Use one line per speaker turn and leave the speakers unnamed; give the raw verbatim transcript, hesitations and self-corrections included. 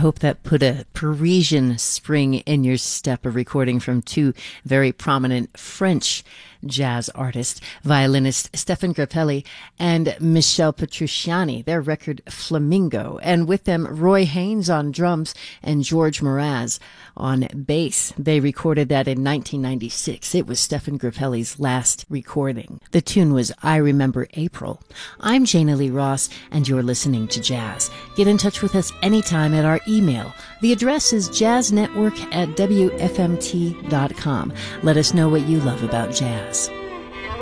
hope that put a Parisian spring in your step, a recording from two very prominent French jazz artists, violinist Stefan Grappelli and Michel Petrucciani, their record Flamingo, and with them Roy Haynes on drums and George Mraz on bass. They recorded that in nineteen ninety-six. It was Stefan Grappelli's last recording. The tune was I Remember April. I'm Jana Lee Ross, and you're listening to Jazz. Get in touch with us anytime at our email. The address is jazznetwork at w f m t dot com. Let us know what you love about jazz.